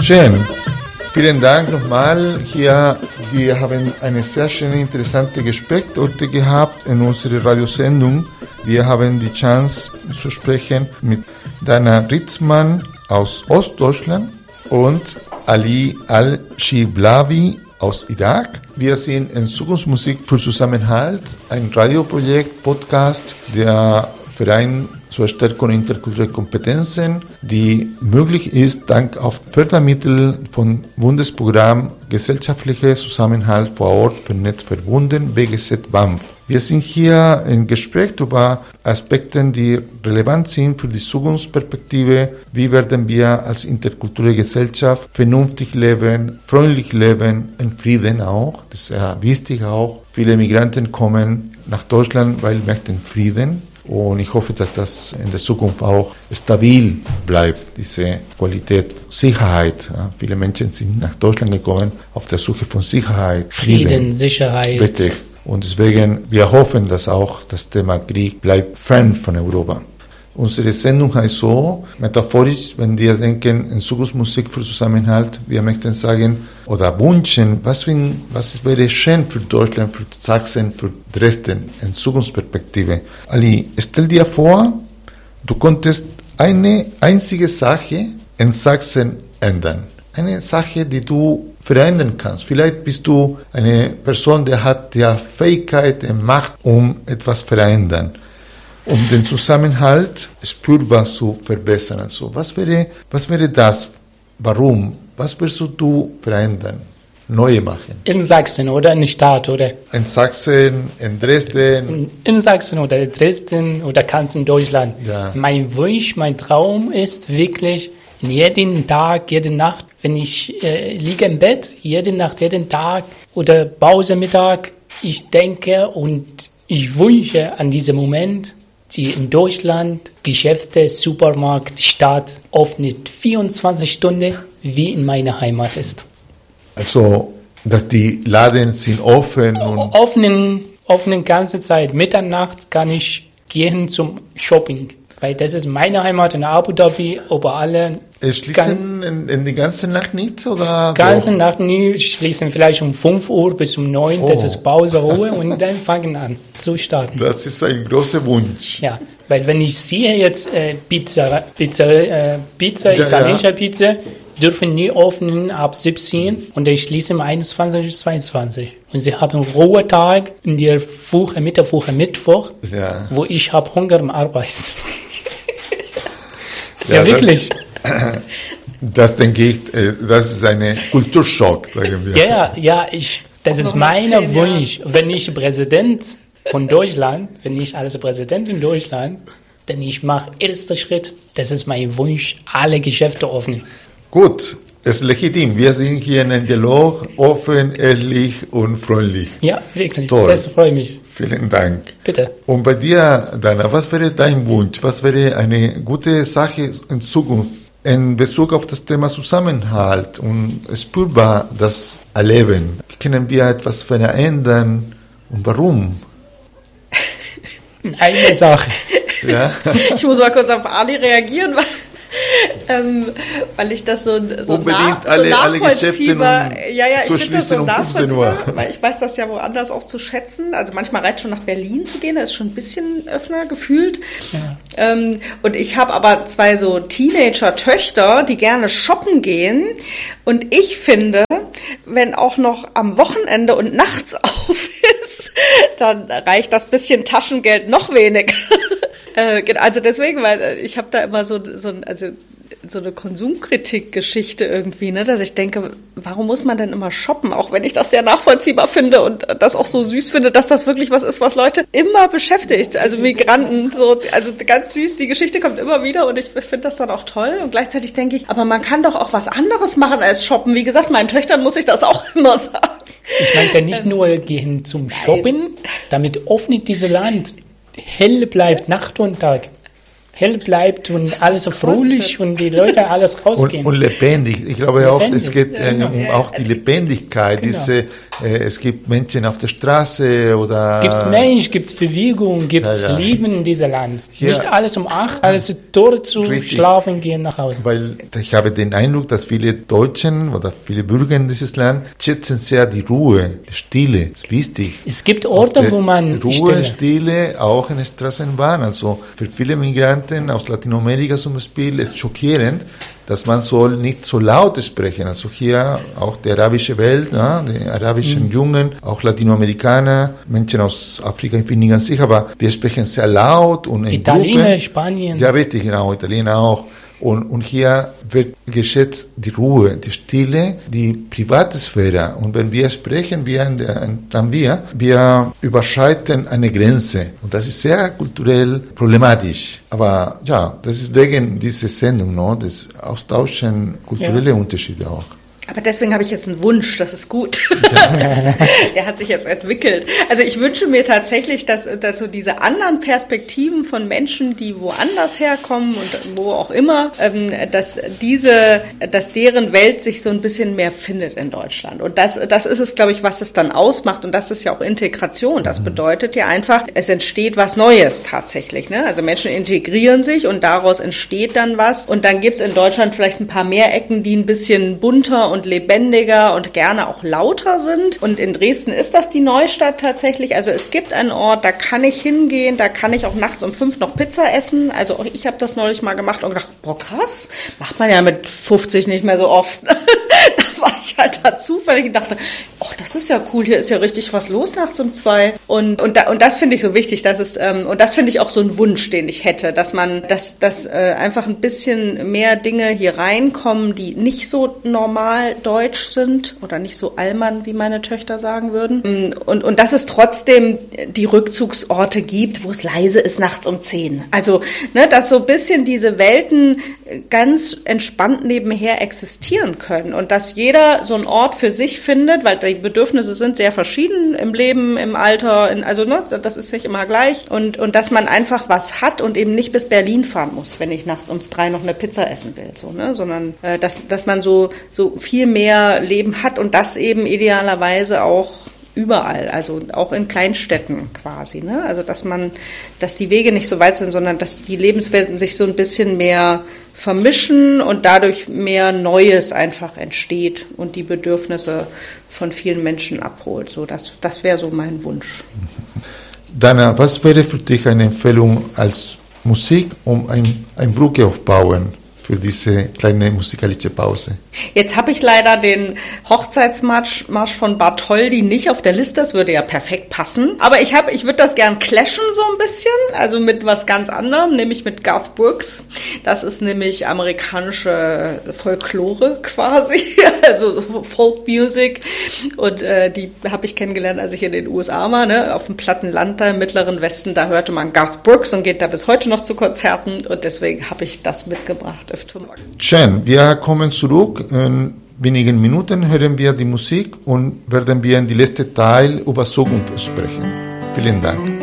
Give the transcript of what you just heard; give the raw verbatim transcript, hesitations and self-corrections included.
Schön. Vielen Dank nochmal. Hier, wir haben eine sehr schöne, interessante Gespräch heute gehabt in unserer Radiosendung. Wir haben die Chance zu sprechen mit Dana Ritzmann aus Ostdeutschland und Ali Al-Shiblawi aus Irak. Wir sind in Zukunftsmusik für Zusammenhalt, ein Radioprojekt, Podcast, der Verein zur Stärkung interkultureller Kompetenzen, die möglich ist dank auf Fördermittel von Bundesprogramm Gesellschaftlicher Zusammenhalt vor Ort vernetzt verbunden, B G Z B A M F. Wir sind hier im Gespräch über Aspekte, die relevant sind für die Zukunftsperspektive. Wie werden wir als interkulturelle Gesellschaft vernünftig leben, freundlich leben, in Frieden auch. Das ist sehr wichtig auch. Viele Migranten kommen nach Deutschland, weil sie möchten Frieden. Und ich hoffe, dass das in der Zukunft auch stabil bleibt, diese Qualität, Sicherheit. Ja, viele Menschen sind nach Deutschland gekommen auf der Suche von Sicherheit, Frieden, Frieden, Sicherheit. Richtig. Und deswegen, wir hoffen, dass auch das Thema Krieg bleibt fern von Europa. Unsere Sendung heißt so, metaphorisch, wenn wir denken in Zukunftsmusik für Zusammenhalt, wir möchten sagen oder wünschen, was, für, was wäre schön für Deutschland, für Sachsen, für Dresden in Zukunftsperspektive. Ali, stell dir vor, du konntest eine einzige Sache in Sachsen ändern. Eine Sache, die du verändern kannst. Vielleicht bist du eine Person, die hat die Fähigkeit und Macht, um etwas zu verändern, um den Zusammenhalt spürbar zu verbessern. Also, was wäre, was wäre das? Warum? Was willst du verändern? Neu machen? In Sachsen oder in der Stadt, oder? In Sachsen, in Dresden. In, in Sachsen oder Dresden oder ganz in Deutschland. Ja. Mein Wunsch, mein Traum ist wirklich, jeden Tag, jede Nacht, wenn ich äh, liege im Bett, jede Nacht, jeden Tag oder Pause, Mittag, ich denke und ich wünsche an diesem Moment, die in Deutschland Geschäfte, Supermarkt, Stadt öffnet vierundzwanzig Stunden, wie in meiner Heimat ist. Also, dass die Läden sind offen und Offenen, offenen ganze Zeit. Mitternacht kann ich gehen zum Shopping, weil das ist meine Heimat in Abu Dhabi, aber alle es schließen in, in die ganze Nacht nichts oder? ganze Nacht nie, schließen vielleicht um fünf Uhr bis um neun, oh. Das ist Pause, Ruhe und dann fangen an zu starten. Das ist ein großer Wunsch. Ja, weil wenn ich sehe jetzt äh, Pizza, Pizza, äh, Pizza, Ja, italienischer ja. Pizza, dürfen nie öffnen ab siebzehn und dann schließen um einundzwanzig bis zweiundzwanzig. Und sie haben Ruhetag in der Woche, Mittwoch, Mittwoch, Ja. wo ich habe Hunger am Arbeit. Ja, ja, wirklich. Das denke ich, das ist ein Kulturschock, sagen wir. Ja, ja, ich, das ist mein Wunsch. Wenn ich Präsident von Deutschland, wenn ich als Präsident in Deutschland, dann ich mache erster Schritt, das ist mein Wunsch, alle Geschäfte öffnen. Gut, es ist legitim. Wir sind hier in einem Dialog, offen, ehrlich und freundlich. Ja, wirklich, Toll. Das freut mich. Vielen Dank. Bitte. Und bei dir, Dana, was wäre dein Wunsch? Was wäre eine gute Sache in Zukunft in Bezug auf das Thema Zusammenhalt und spürbar das Erleben? Wie können wir etwas verändern und warum? Eine Sache. Ja. Ich muss mal kurz auf Ali reagieren, weil, ähm, weil ich das so, so, Unbedingt nach, so alle, alle nachvollziehbar, Geschäfte ja, ja, zu ich finde das so schließen um fünfzehn Uhr. nachvollziehbar, weil ich weiß das ja woanders auch zu schätzen. Also manchmal reicht schon nach Berlin zu gehen, da ist schon ein bisschen öffner gefühlt. Ja. Ähm, und ich habe aber zwei so Teenager-Töchter, die gerne shoppen gehen. Und ich finde, wenn auch noch am Wochenende und nachts auf ist, dann reicht das bisschen Taschengeld noch weniger. Also deswegen, weil ich habe da immer so, so, also so eine Konsumkritik-Geschichte irgendwie, ne, dass ich denke, warum muss man denn immer shoppen? Auch wenn ich das sehr nachvollziehbar finde und das auch so süß finde, dass das wirklich was ist, was Leute immer beschäftigt. Also Migranten, so, also ganz süß, die Geschichte kommt immer wieder und ich finde das dann auch toll. Und gleichzeitig denke ich, aber man kann doch auch was anderes machen als shoppen. Wie gesagt, meinen Töchtern muss ich das auch immer sagen. Ich meinte nicht nur gehen zum Shoppen, damit öffnet dieses Land. Hell bleibt Nacht und Tag. Hell bleibt und alles so fröhlich und die Leute alles rausgehen. Und, und lebendig. Ich glaube auch, lebendig. es geht Ja, äh, genau. um auch die Lebendigkeit, Genau. diese Äh, es gibt Menschen auf der Straße oder... Gibt es Mensch, gibt es Bewegung, gibt es ja, ja. Leben in diesem Land. Hier, Nicht alles um acht, alles dort zu richtig. schlafen, gehen nach Hause. Weil ich habe den Eindruck, dass viele Deutschen oder viele Bürger in dieses Land schätzen sehr die Ruhe, die Stille, das ist wichtig. Es gibt Orte, wo man Ruhe, Stille. Stille, auch in der Straßenbahn. Also für viele Migranten aus Lateinamerika zum Beispiel ist schockierend, dass man soll nicht so laut sprechen. Also hier auch die arabische Welt, ja, die arabischen mhm. Jungen, auch Latinamerikaner, Menschen aus Afrika, ich bin nicht ganz sicher, aber wir sprechen sehr laut und in Italiener, Gruppen. Spanien. Ja, richtig, genau, Italiener auch. Und, und hier wird geschätzt die Ruhe, die Stille, die Privatsphäre. Und wenn wir sprechen, wir in der in Tramvia, wir überschreiten eine Grenze. Und das ist sehr kulturell problematisch. Aber ja, das ist wegen dieser Sendung, no? Das austauschen kulturelle ja. Unterschiede auch. Aber deswegen habe ich jetzt einen Wunsch, das ist gut. Der hat sich jetzt entwickelt. Also ich wünsche mir tatsächlich, dass, dass so diese anderen Perspektiven von Menschen, die woanders herkommen und wo auch immer, dass diese, dass deren Welt sich so ein bisschen mehr findet in Deutschland. Und das, das ist es, glaube ich, was es dann ausmacht. Und das ist ja auch Integration. Das bedeutet ja einfach, es entsteht was Neues tatsächlich. Ne? Also Menschen integrieren sich und daraus entsteht dann was. Und dann gibt es in Deutschland vielleicht ein paar mehr Ecken, die ein bisschen bunter und und lebendiger und gerne auch lauter sind. Und in Dresden ist das die Neustadt tatsächlich. Also es gibt einen Ort, da kann ich hingehen, da kann ich auch nachts um fünf noch Pizza essen. Also ich habe das neulich mal gemacht und gedacht, boah krass, macht man ja mit fünfzig nicht mehr so oft. Da war ich halt da zufällig und dachte, ach, das ist ja cool, hier ist ja richtig was los nachts um zwei. Und, und, da, und das finde ich so wichtig, dass es, ähm, und das finde ich auch so ein Wunsch, den ich hätte, dass man, dass, dass äh, einfach ein bisschen mehr Dinge hier reinkommen, die nicht so normal deutsch sind oder nicht so Allmann, wie meine Töchter sagen würden. Und, und dass es trotzdem die Rückzugsorte gibt, wo es leise ist nachts um zehn. Also, ne, dass so ein bisschen diese Welten ganz entspannt nebenher existieren können und dass jeder so einen Ort für sich findet, weil die Bedürfnisse sind sehr verschieden im Leben, im Alter, in, also ne, das ist nicht immer gleich und, und dass man einfach was hat und eben nicht bis Berlin fahren muss, wenn ich nachts um drei noch eine Pizza essen will, so, ne, sondern äh, dass, dass man so, so viel mehr Leben hat und das eben idealerweise auch überall, also auch in Kleinstädten quasi, ne? Also dass man, dass die Wege nicht so weit sind, sondern dass die Lebenswelten sich so ein bisschen mehr vermischen und dadurch mehr Neues einfach entsteht und die Bedürfnisse von vielen Menschen abholt. So, das, das wäre so mein Wunsch. Dana, was wäre für dich eine Empfehlung als Musik, um ein, ein Brücke aufbauen für diese kleine musikalische Pause? Jetzt habe ich leider den Hochzeitsmarsch Marsch von Bartholdy nicht auf der Liste, das würde ja perfekt passen. Aber ich habe, ich würde das gern clashen so ein bisschen, also mit was ganz anderem, nämlich mit Garth Brooks. Das ist nämlich amerikanische Folklore quasi, also Folk Music. Und äh, die habe ich kennengelernt, als ich in den U S A war, ne? Auf dem platten Land da im Mittleren Westen, da hörte man Garth Brooks und geht da bis heute noch zu Konzerten. Und deswegen habe ich das mitgebracht. Schön, wir kommen zurück. In wenigen Minuten hören wir die Musik und werden wir in die letzte Teil über Zukunft sprechen. Vielen Dank.